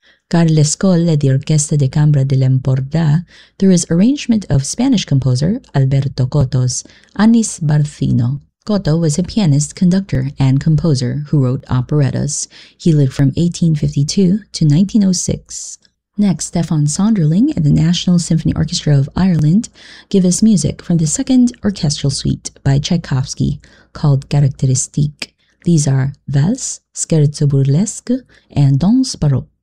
Carles Coll led the Orquesta de Cambra de l'Empordà through his arrangement of Spanish composer Alberto Coto's Anis Barcino. Coto was a pianist, conductor, and composer who wrote operettas. He lived from 1852 to 1906. Next, Stefan Sonderling and the National Symphony Orchestra of Ireland give us music from the second orchestral suite by Tchaikovsky called Caractéristique. These are Valse, Scherzo Burlesque, and Danse Baroque.